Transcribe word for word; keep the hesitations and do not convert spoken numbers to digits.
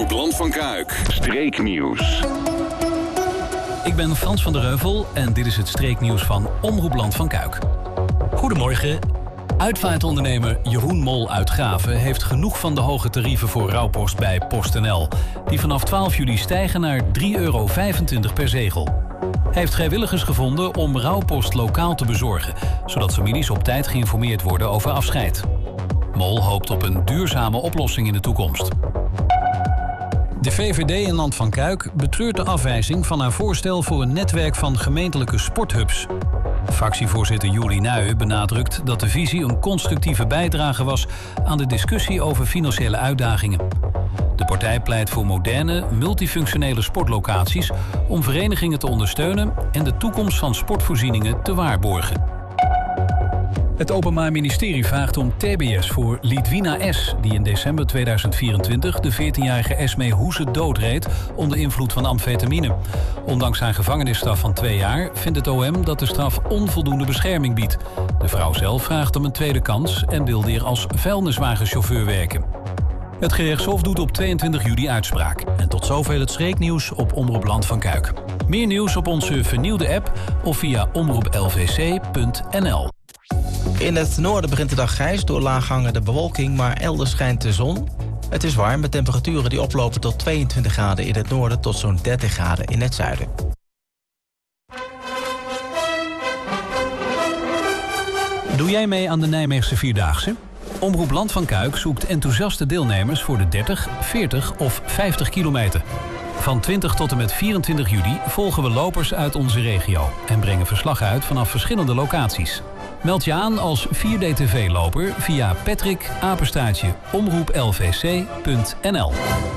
Omroep Land van Kuik. Streeknieuws. Ik ben Frans van der Heuvel en dit is het streeknieuws van Omroep Land van Kuik. Goedemorgen. Uitvaartondernemer Jeroen Mol uit Graven heeft genoeg van de hoge tarieven voor rouwpost bij PostNL. Die vanaf twaalf juli stijgen naar drie euro vijfentwintig per zegel. Hij heeft vrijwilligers gevonden om rouwpost lokaal te bezorgen, zodat families op tijd geïnformeerd worden over afscheid. Mol hoopt op een duurzame oplossing in de toekomst. De V V D in Land van Kuik betreurt de afwijzing van haar voorstel voor een netwerk van gemeentelijke sporthubs. Fractievoorzitter Juri Nuyen benadrukt dat de visie een constructieve bijdrage was aan de discussie over financiële uitdagingen. De partij pleit voor moderne, multifunctionele sportlocaties om verenigingen te ondersteunen en de toekomst van sportvoorzieningen te waarborgen. Het Openbaar Ministerie vraagt om T B S voor Lidwina S., die in december tweeduizend vierentwintig de veertienjarige Esmee Hoese doodreed onder invloed van amfetamine. Ondanks haar gevangenisstraf van twee jaar vindt het O M dat de straf onvoldoende bescherming biedt. De vrouw zelf vraagt om een tweede kans en wil weer als vuilniswagenchauffeur werken. Het gerechtshof doet op tweeëntwintig juli uitspraak. En tot zover het streeknieuws op Omroep Land van Kuik. Meer nieuws op onze vernieuwde app of via omroep l v c punt n l. In het noorden begint de dag grijs door laaghangende bewolking, maar elders schijnt de zon. Het is warm met temperaturen die oplopen tot tweeëntwintig graden in het noorden tot zo'n dertig graden in het zuiden. Doe jij mee aan de Nijmeegse Vierdaagse? Omroep Land van Kuik zoekt enthousiaste deelnemers voor de dertig, veertig of vijftig kilometer. Van twintig tot en met vierentwintig juli volgen we lopers uit onze regio en brengen verslag uit vanaf verschillende locaties. Meld je aan als vier D T V-loper via Patrick, apenstaartje, omroep l v c punt n l.